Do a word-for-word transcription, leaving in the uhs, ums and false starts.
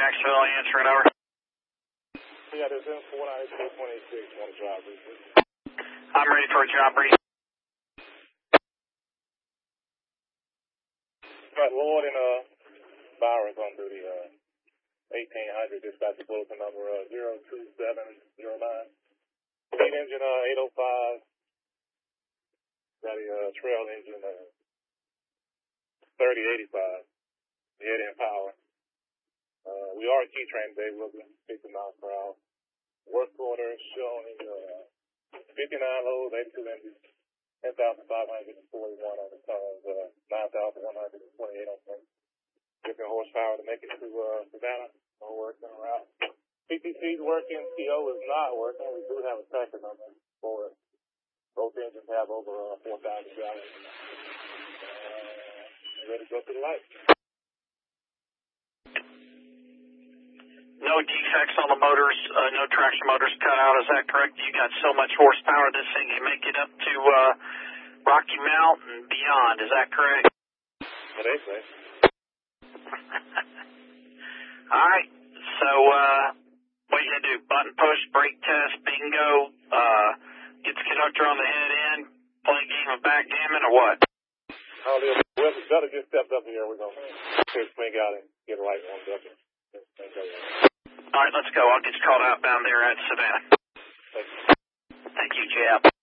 Jacksonville, answering over. Yeah, there's in four ninety-two twenty-six on the job brief. I'm ready for a job brief. Right, Lord and uh, Bowers on duty, uh, eighteen hundred, dispatch bulletin number uh, zero two seven zero nine. Speed engine uh, eight oh five. Got a uh, trail engine uh, thirty eighty-five. Head in power. Uh, we are key train today. We'll be fifty miles per hour. Work order showing uh, fifty-nine loads, eighty-two engines, ten thousand five hundred forty-one on the tons, uh, nine thousand one hundred twenty-eight on the different horsepower to make it to uh, Savannah. No working around. P T C's working. T O is not working. We do have a tracker number for it. Both engines have over uh, four thousand gallons. Uh, ready to go to the light. No defects on the motors, uh, no traction motors cut out, is that correct? You got so much horsepower, this thing can make it up to uh, Rocky Mount and beyond, is that correct? What they say. All right, so uh, what are you going to do? Button push, brake test, bingo, uh, get the conductor on the head end, play a game of backgammon, or what? Oh, well, if the better get stepped up here, we're going to swing out and get a light warmed up. All right, let's go. I'll get you called out down there at Savannah. Thank you. Thank you, Jab.